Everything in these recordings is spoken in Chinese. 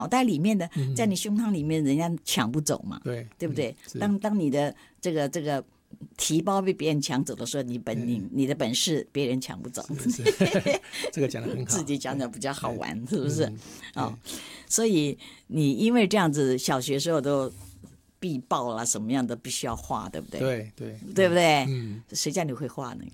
脑袋里面的，在你胸膛里面，人家抢不走嘛，对不对？当你的这个提包被别人抢走的时候，你的本事别人抢不走。 是这个讲得很好， 自己讲讲比较好玩，是不是？所以你因为这样子，小学时候都必报啦，什么样的必须要画，对不对？对不对？谁叫你会画呢？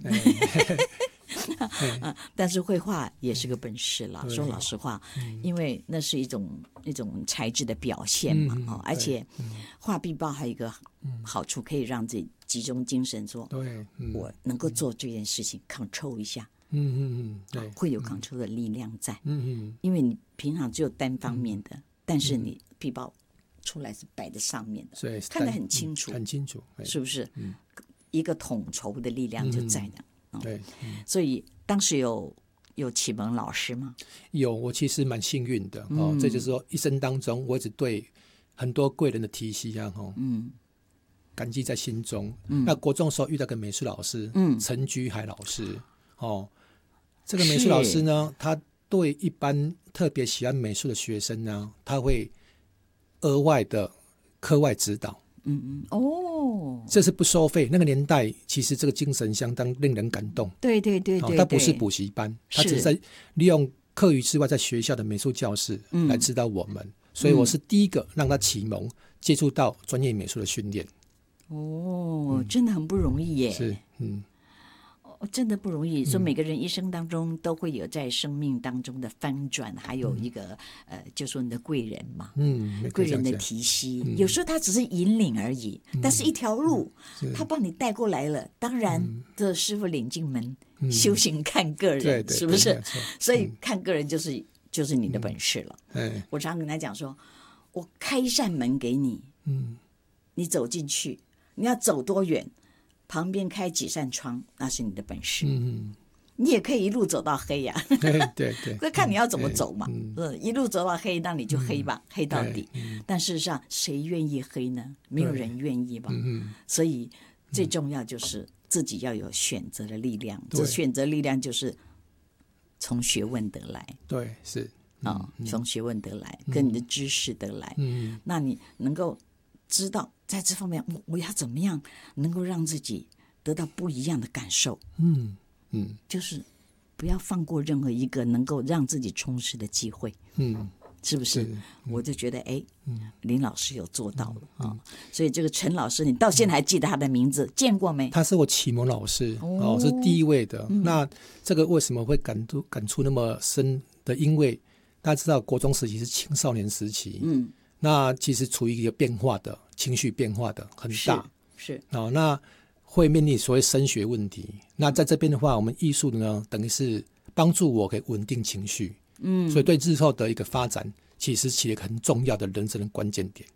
但是绘画也是个本事啦，说老实话，因为那是一种才智的表现嘛，而且画壁报还有一个好处，可以让自己集中精神说，我能够做这件事情 control 一下，对，会有 control 的力量在，因为你平常只有单方面的，但是你壁报出来是摆在上面的，所以看得很清楚，是不是？一个统筹的力量就在那。 对， 所以当时有启蒙老师吗？ 有，我其实蛮幸运的这就是说一生当中我一直对很多贵人的提携感激在心中。那国中的时候遇到个美术老师，陈居海老师这个美术老师呢，他对一般特别喜欢美术的学生呢，他会额外的课外指导。这是不收费。那个年代其实这个精神相当令人感动。对，他不是补习班，他只是在利用课余之外在学校的美术教室来指导我们，所以我是第一个让他启蒙接触到专业美术的训练。 真的很不容易耶。 是， 真的不容易。所以每个人一生当中都会有在生命当中的翻转，还有一个就说你的贵人嘛，贵人的提携，有时候他只是引领而已，但是一条路他帮你带过来了。当然这师父领进门，修行看个人，是不是？所以看个人就是你的本事了。我常跟他讲说，我开一扇门给你，你走进去，你要走多远，旁边开几扇窗，那是你的本事。你也可以一路走到黑呀。 对， 这看你要怎么走嘛。一路走到黑，那你就黑吧，黑到底。但事实上，谁愿意黑呢？没有人愿意吧。所以最重要就是自己要有选择的力量。这选择力量就是从学问得来。 对，是从学问得来，跟你的知识得来。那你能够知道在这方面我要怎么样能够让自己得到不一样的感受。就是不要放过任何一个能够让自己充实的机会。是不是？我就觉得林老师有做到了所以这个陈老师，你到现在还记得他的名字？见过没？ 他是我启蒙老师是第一位的。那这个为什么会感触那么深的？因为大家知道国中时期是青少年时期，那其实处于一个变化的情绪变化的很大， 是那会面临所谓升学问题。那在这边的话，我们艺术呢，等于是帮助我可以稳定情绪，所以对日后的一个发展，其实起了一个很重要的人生的关键点。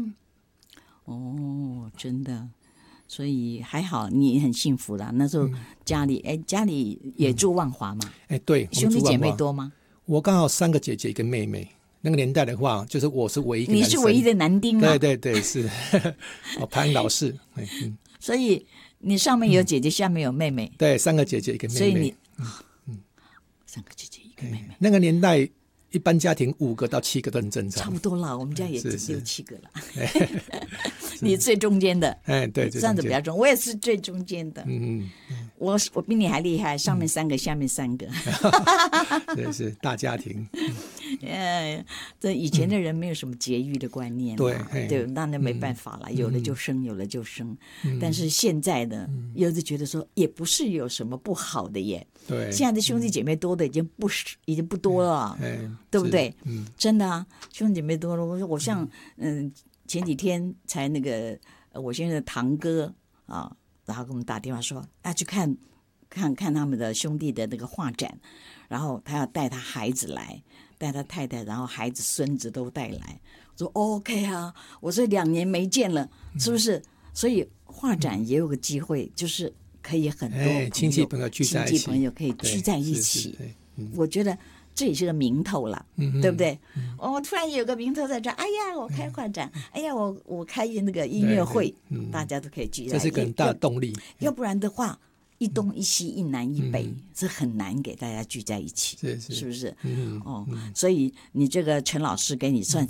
真的，所以还好你很幸福啦。那时候家里也住万华嘛？ 对， 兄弟姐妹多吗？ 我刚好3个姐姐1个妹妹。那个年代的话，就是我是唯一一个男生。 你是唯一的男丁啊？ 对，是排行老四。 所以你上面有姐姐，下面有妹妹。 对，3个姐姐1个妹妹。 所以你3个姐姐1个妹妹。 那个年代一般家庭5个到7个都很正常。 差不多了，我们家也6、7个了。你最中间的。 对， 这样子比较中，我也是最中间的。我比你还厉害，上面3个，下面3个。 对，是大家庭。 这以前的人没有什么节育的观念，对，那没办法了，有了就生，有了就生。但是现在呢，有的觉得说也不是有什么不好的耶。 对， 现在的兄弟姐妹多的已经不多了，对不对？真的啊，兄弟姐妹多了。我像前几天才那个我现在的堂哥然后给我们打电话说去看他们的兄弟的那个画展，然后他要带他孩子来，带他太太，然后孩子孙子都带来。我说 OK 啊，我说2年没见了，是不是？所以画展也有个机会，就是可以很多亲戚朋友聚在一起， 亲戚朋友可以聚在一起。我觉得这也是个名头了，对不对？我突然有个名头在这，哎呀，我开画展，哎呀，我开那个音乐会，大家都可以聚在一起， 这是个很大的动力。 要不然的话， 一东一西一南一北，是很难给大家聚在一起，是不是？所以你这个陈老师给你算